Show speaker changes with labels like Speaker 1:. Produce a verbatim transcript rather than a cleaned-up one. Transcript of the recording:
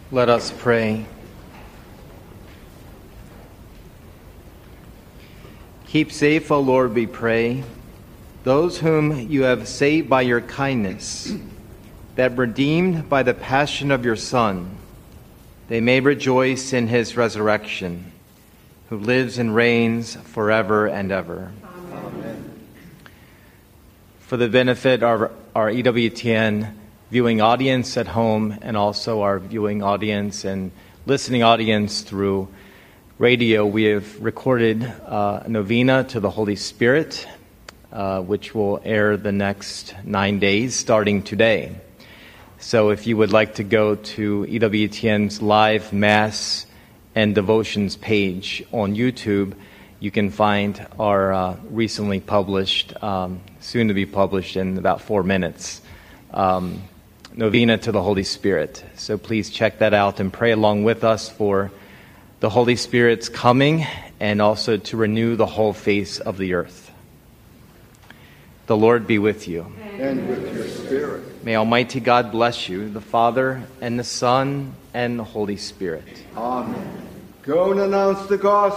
Speaker 1: Let us pray. Keep safe, O Lord, we pray, those whom you have saved by your kindness, that redeemed by the passion of your Son, they may rejoice in his resurrection, who lives and reigns forever and ever. Amen. For the benefit of our E W T N viewing audience at home and also our viewing audience and listening audience through radio, we have recorded uh, a novena to the Holy Spirit, uh, which will air the next nine days starting today. So if you would like to go to E W T N's live Mass and devotions page on YouTube, you can find our uh, recently published, um, soon to be published in about four minutes, um, novena to the Holy Spirit. So please check that out and pray along with us for the Holy Spirit's coming and also to renew the whole face of the earth. The Lord be with you.
Speaker 2: And with your spirit.
Speaker 1: May Almighty God bless you, the Father and the Son and the Holy Spirit.
Speaker 2: Amen. Go and announce the gospel.